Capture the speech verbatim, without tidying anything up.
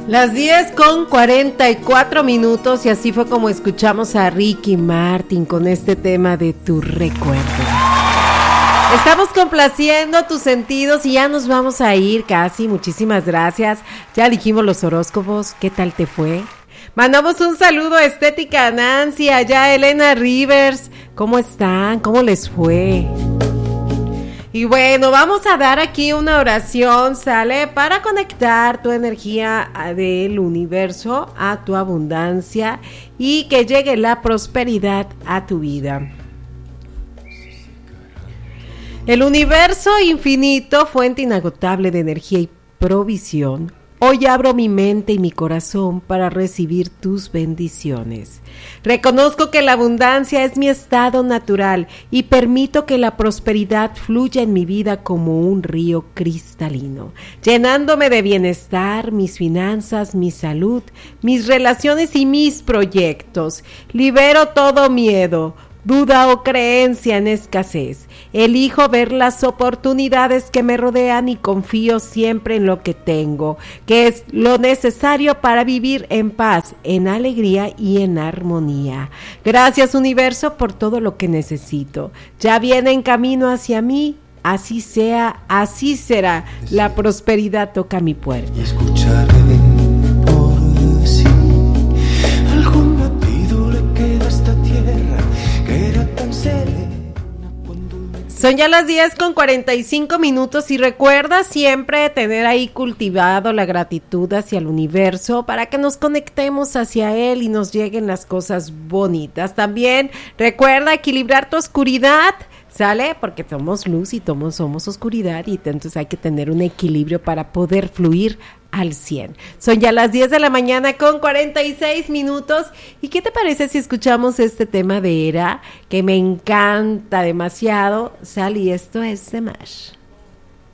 Las diez con cuarenta y cuatro minutos y así fue como escuchamos a Ricky Martin con este tema de Tu Recuerdo. Estamos complaciendo tus sentidos y ya nos vamos a ir casi, muchísimas gracias. Ya dijimos los horóscopos, ¿qué tal te fue? Mandamos un saludo a Estética Nancy, allá Elena Rivers, ¿cómo están? ¿Cómo les fue? Y bueno, vamos a dar aquí una oración, ¿sale? Para conectar tu energía del universo a tu abundancia y que llegue la prosperidad a tu vida. El universo infinito, fuente inagotable de energía y provisión, hoy abro mi mente y mi corazón para recibir tus bendiciones. Reconozco que la abundancia es mi estado natural y permito que la prosperidad fluya en mi vida como un río cristalino, llenándome de bienestar, mis finanzas, mi salud, mis relaciones y mis proyectos. Libero todo miedo, duda o creencia en escasez. Elijo ver las oportunidades que me rodean y confío siempre en lo que tengo, que es lo necesario para vivir en paz, en alegría y en armonía. Gracias, universo, por todo lo que necesito. Ya viene en camino hacia mí. Así sea, así será. La prosperidad toca mi puerta. Y escucharé por sí. Algún latido le queda a esta tierra que era tan serena. Son ya las diez con cuarenta y cinco minutos y recuerda siempre tener ahí cultivado la gratitud hacia el universo para que nos conectemos hacia él y nos lleguen las cosas bonitas. También recuerda equilibrar tu oscuridad, ¿sale? Porque somos luz y somos, somos oscuridad y entonces hay que tener un equilibrio para poder fluir al cien. Son ya las diez de la mañana con cuarenta y seis minutos. ¿Y qué te parece si escuchamos este tema de Era? Que me encanta demasiado. Sal, y esto es The Mash.